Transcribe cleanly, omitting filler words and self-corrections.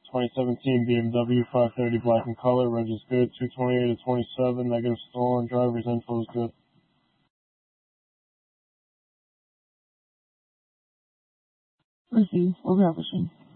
2017 BMW 530 black in color. Reg is good. 228 to 27. Negative stolen. Driver's info is good. Receive. Over, officer.